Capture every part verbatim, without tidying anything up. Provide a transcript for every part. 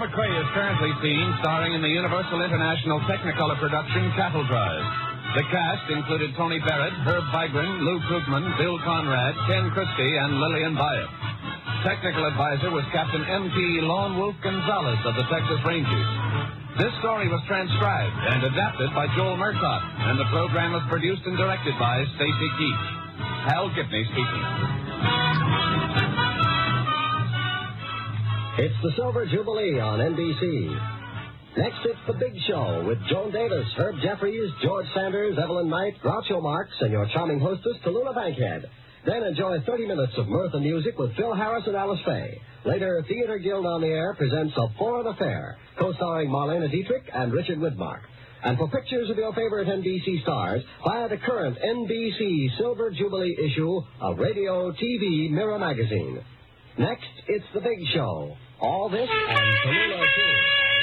McCrae is currently seen starring in the Universal International Technicolor production Cattle Drive. The cast included Tony Barrett, Herb Vigran, Lou Krugman, Bill Conrad, Ken Christie, and Lillian Byatt. Technical advisor was Captain M T Lone Wolf Gonzalez of the Texas Rangers. This story was transcribed and adapted by Joel Murcott, and the program was produced and directed by Stacy Keach. Hal Gibney speaking. It's the Silver Jubilee on N B C. Next, it's The Big Show with Joan Davis, Herb Jeffries, George Sanders, Evelyn Knight, Groucho Marx, and your charming hostess, Tallulah Bankhead. Then enjoy thirty minutes of mirth and music with Phil Harris and Alice Faye. Later, Theater Guild on the Air presents A Foreign Affair, co-starring Marlene Dietrich and Richard Widmark. And for pictures of your favorite N B C stars, buy the current N B C Silver Jubilee issue of Radio T V Mirror Magazine. Next, it's The Big Show. All this and Tallulah, too.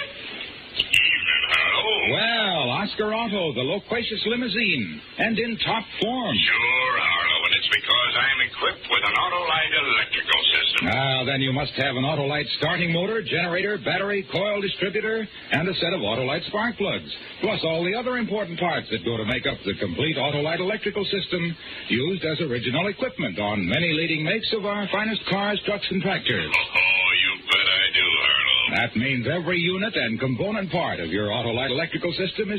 Well, Oscar Auto, the loquacious limousine, and in top form. Sure, Harlow, and it's because I'm equipped with an Autolite electrical system. Ah, then you must have an Autolite starting motor, generator, battery, coil distributor, and a set of Autolite spark plugs, plus all the other important parts that go to make up the complete Autolite electrical system used as original equipment on many leading makes of our finest cars, trucks, and tractors. Oh, you bet I do, Harlow. That means every unit and component part of your Autolite electrical system is